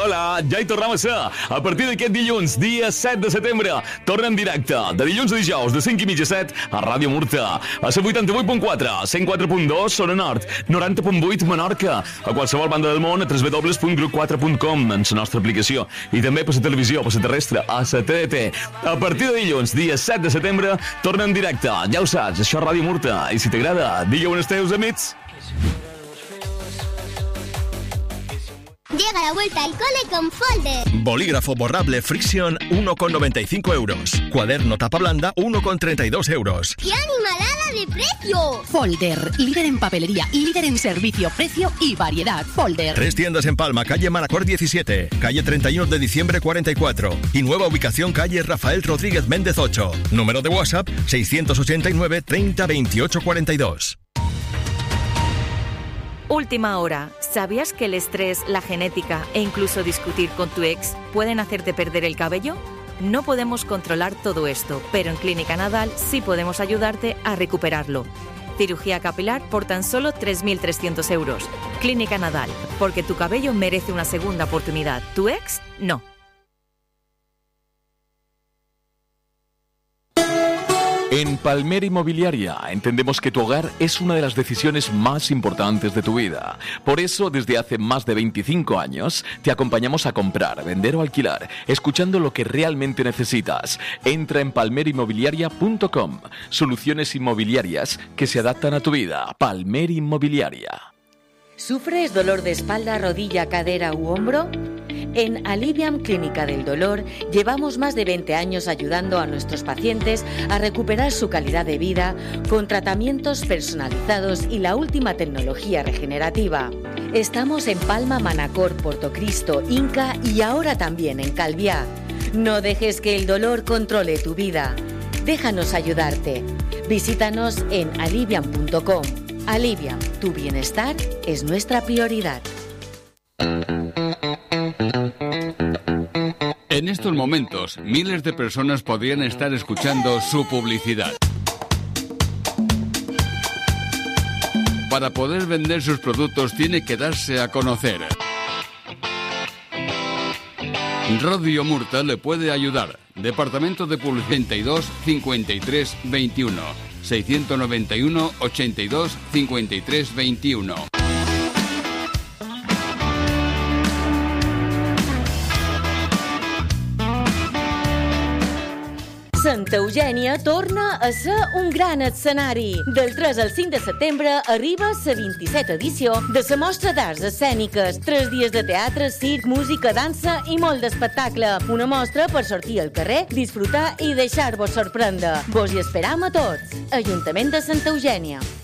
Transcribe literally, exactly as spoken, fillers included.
Hola, ja hi tornem a ser. A partir d'aquest dilluns, dia set de setembre, torna en directe, de dilluns a dijous, de cinc i mitja a set, a Ràdio Murta. A la vuitanta-vuit punt quatre, cent quatre punt dos, Zona Nord, noranta punt vuit, Menorca. A qualsevol banda del món, a w w w punt grup quatre punt com, en la nostra aplicació. I també per la televisió, per la terrestre, a la T D T. A partir de dilluns, dia set de setembre, torna en directe. Ja ho saps, això és Ràdio Murta. I si t'agrada, digue-ho als teus amics. Llega la vuelta al cole con Folder. Bolígrafo borrable Friction uno con noventa y cinco euros. Cuaderno tapa blanda uno con treinta y dos euros. ¡Qué animalada de precio! Folder, líder en papelería, líder en servicio, precio y variedad. Folder. Tres tiendas en Palma, calle Manacor diecisiete, calle treinta y uno de diciembre cuarenta y cuatro y nueva ubicación calle Rafael Rodríguez Méndez ocho. Número de WhatsApp seiscientos ochenta y nueve treinta veintiocho cuarenta y dos. Última hora. ¿Sabías que el estrés, la genética e incluso discutir con tu ex pueden hacerte perder el cabello? No podemos controlar todo esto, pero en Clínica Nadal sí podemos ayudarte a recuperarlo. Cirugía capilar por tan solo tres mil trescientos euros. Clínica Nadal, porque tu cabello merece una segunda oportunidad. ¿Tu ex? No. En Palmer Inmobiliaria entendemos que tu hogar es una de las decisiones más importantes de tu vida. Por eso, desde hace más de veinticinco años, te acompañamos a comprar, vender o alquilar, escuchando lo que realmente necesitas. Entra en palmer inmobiliaria punto com. Soluciones inmobiliarias que se adaptan a tu vida. Palmer Inmobiliaria. ¿Sufres dolor de espalda, rodilla, cadera u hombro? En Aliviam Clínica del Dolor llevamos más de veinte años ayudando a nuestros pacientes a recuperar su calidad de vida con tratamientos personalizados y la última tecnología regenerativa. Estamos en Palma, Manacor, Portocristo, Inca y ahora también en Calviá. No dejes que el dolor controle tu vida. Déjanos ayudarte. Visítanos en aliviam punto com. Aliviam, tu bienestar es nuestra prioridad. En estos momentos, miles de personas podrían estar escuchando su publicidad. Para poder vender sus productos tiene que darse a conocer. Radio Murta le puede ayudar. Departamento de Publicidad y dos cincuenta y tres veintiuno. seiscientos noventa y uno ochenta y dos cincuenta y tres veintiuno. Santa Eugènia torna a ser un gran escenari. Del tres al cinc de setembre arriba la vint-i-setena edició de la Mostra d'Arts Escèniques. Tres dies de teatre, circ, música, dansa i molt d'espectacle. Una mostra per sortir al carrer, disfrutar i deixar-vos sorprendre. Vos hi esperam a tots. Ajuntament de Santa Eugènia.